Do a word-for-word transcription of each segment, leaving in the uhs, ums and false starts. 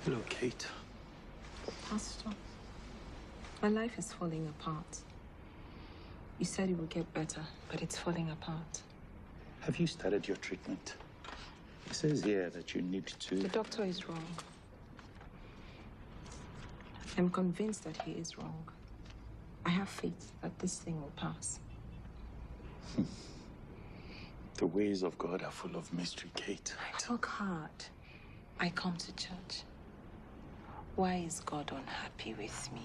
Hello, Kate. Pastor, my life is falling apart. You said it would get better, but it's falling apart. Have you started your treatment? It says here that you need to... The doctor is wrong. I'm convinced that he is wrong. I have faith that this thing will pass. The ways of God are full of mystery, Kate. I work hard. I come to church. Why is God unhappy with me?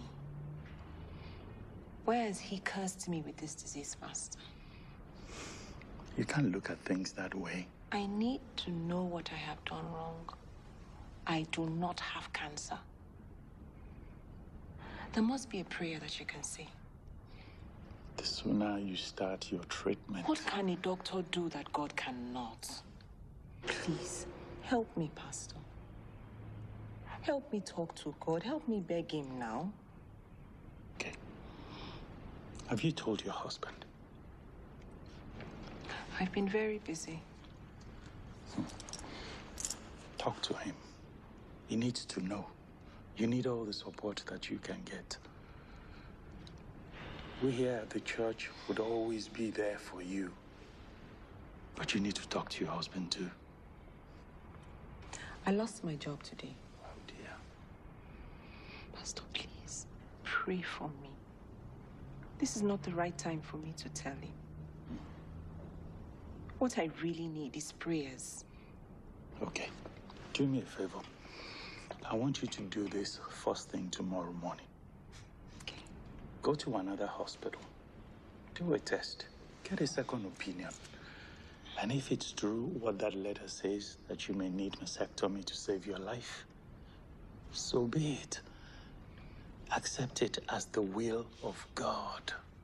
Why has he cursed me with this disease, Master? You can't look at things that way. I need to know what I have done wrong. I do not have cancer. There must be a prayer that you can say. The sooner you start your treatment... What can a doctor do that God cannot? Please, help me, Pastor. Help me talk to God. Help me beg him now. Okay. Have you told your husband? I've been very busy. Hmm. Talk to him. He needs to know. You need all the support that you can get. We here at the church would always be there for you. But you need to talk to your husband too. I lost my job today. Oh dear. Pastor, please, pray for me. This is not the right time for me to tell him. Hmm. What I really need is prayers. Okay. Do me a favor. I want you to do this first thing tomorrow morning. Okay. Go to another hospital. Do a test. Get a second opinion. And if it's true what that letter says, that you may need mastectomy to save your life, so be it. Accept it as the will of God.